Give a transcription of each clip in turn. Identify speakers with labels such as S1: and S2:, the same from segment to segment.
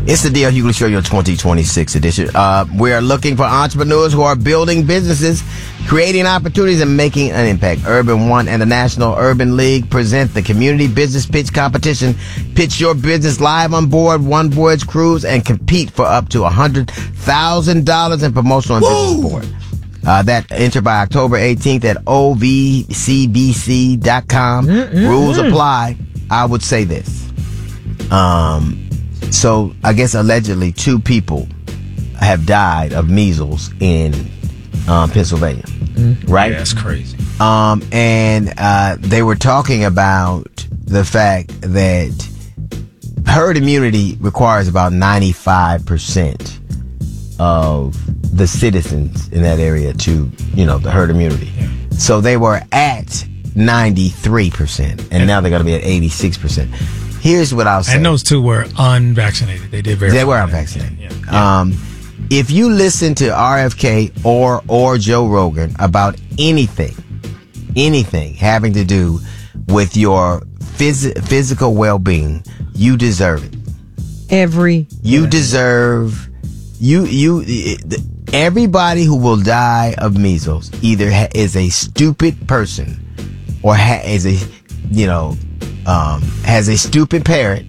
S1: It's the D.L. Hughley Show, your 2026 edition. We are looking for entrepreneurs who are building businesses, creating opportunities, and making an impact. Urban One and the National Urban League present the Community Business Pitch Competition. Pitch your business live on board One Voyage Cruise and compete for up to $100,000 in promotional and business support. That enter by October 18th at ovcbc.com. Rules apply. I would say this. So I guess allegedly 2 people have died of measles in Pennsylvania. Right?
S2: Yeah, that's crazy.
S1: And they were talking about the fact that herd immunity requires about 95% of the citizens in that area to, the herd immunity. Yeah. So they were at 93%, and now they're going to be at 86%. Here's what I'll say.
S2: And those 2 were unvaccinated. They did verify.
S1: They were unvaccinated.
S2: Yeah.
S1: If you listen to RFK or Joe Rogan about anything having to do with your physical well-being, you deserve it. You deserve everybody who will die of measles either is a stupid person or has a stupid parent,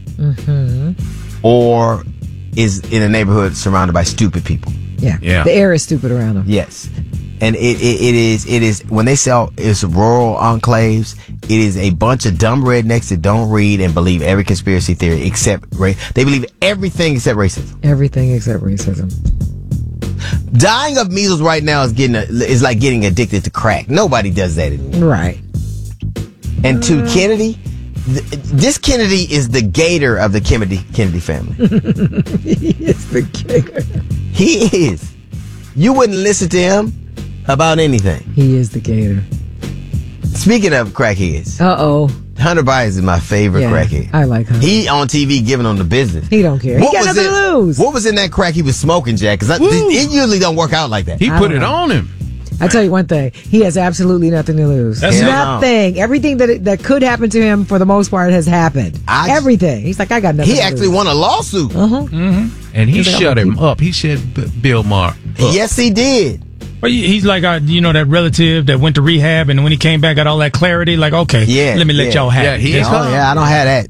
S1: or is in a neighborhood surrounded by stupid people.
S3: Yeah. The air is stupid around them.
S1: Yes. And it is when they sell it's rural enclaves, it is a bunch of dumb rednecks that don't read and believe every conspiracy theory except they believe everything except racism.
S3: Everything except racism.
S1: Dying of measles right now is like getting addicted to crack. Nobody does that anymore.
S3: Right.
S1: And to Kennedy, this Kennedy is the Gator of the Kennedy family.
S3: He is the Gator.
S1: He is. You wouldn't listen to him about anything.
S3: He is the Gator.
S1: Speaking of crackheads. Hunter Biden is my favorite crackhead.
S3: I like Hunter.
S1: He on TV giving them the business.
S3: He don't care. He got nothing to lose.
S1: What was in that crack he was smoking, Jack? Because it usually don't work out like that.
S2: He put it on him.
S3: I tell you one thing, he has absolutely nothing to lose.
S2: That's
S3: nothing. Everything that could happen to him, for the most part, has happened. Everything. He's like, I got nothing.
S1: He actually won a lawsuit.
S4: And he shut him up. He shut Bill Maher up.
S1: Yes, he did.
S2: Well, he's like, that relative that went to rehab, and when he came back, got all that clarity. Like, okay, let me let y'all have it.
S1: I don't have that.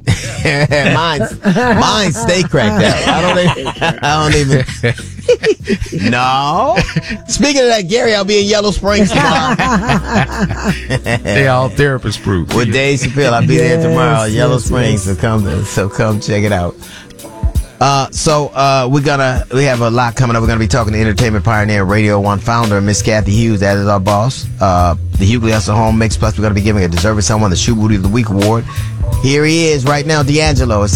S1: Mine stay cracked out. I don't even. No. Speaking of that, Gary, I'll be in Yellow Springs tomorrow.
S4: They all therapist proof.
S1: With Dave Chappelle, I'll be there tomorrow, Yellow Springs. So come check it out. We have a lot coming up. We're gonna be talking to entertainment pioneer, Radio One founder, Miss Kathy Hughes. That is our boss. The Hughley Hustle Home Mix. Plus, we're gonna be giving a deserving someone the Shoe Booty of the Week award. Here he is right now, D'Angelo. It's